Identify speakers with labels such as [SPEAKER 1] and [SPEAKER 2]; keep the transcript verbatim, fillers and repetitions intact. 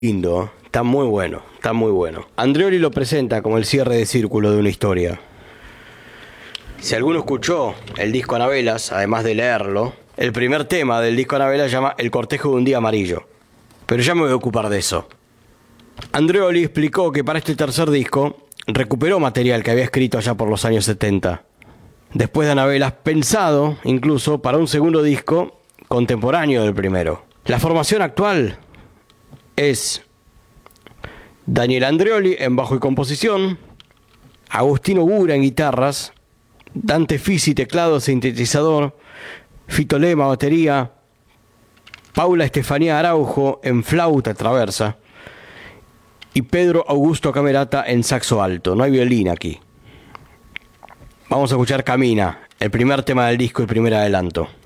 [SPEAKER 1] lindo, está muy bueno, está muy bueno. Andreoli lo presenta como el cierre de círculo de una historia. Si alguno escuchó el disco Anabelas, además de leerlo, el primer tema del disco Anabelas se llama El cortejo de un día amarillo. Pero ya me voy a ocupar de eso. Andreoli explicó que para este tercer disco recuperó material que había escrito allá por los años setenta. Después de Anabelas, pensado incluso para un segundo disco contemporáneo del primero. La formación actual es Daniel Andreoli en bajo y composición, Agustino Gura en guitarras, Dante Fisi teclado, sintetizador, Fito Lema batería, Paula Estefanía Araujo en flauta traversa y Pedro Augusto Camerata en saxo alto. No hay violín aquí. Vamos a escuchar Camina, el primer tema del disco y primer adelanto.